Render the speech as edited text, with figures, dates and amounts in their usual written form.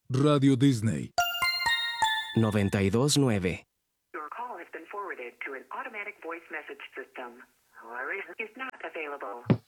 Radio Disney. 92.9. Your call has been forwarded to an automatic voice message system. Is not available.